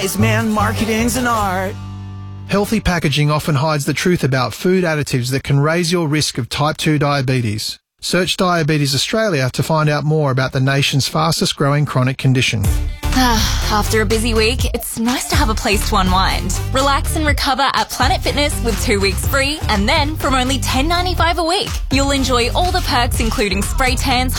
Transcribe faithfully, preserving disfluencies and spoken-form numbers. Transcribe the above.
wise man, marketing's an art. Healthy packaging often hides the truth about food additives that can raise your risk of type two diabetes. Search Diabetes Australia to find out more about the nation's fastest growing chronic condition. After a busy week, it's nice to have a place to unwind. Relax and recover at Planet Fitness with two weeks free, and then from only ten dollars ninety-five a week, you'll enjoy all the perks including spray tans,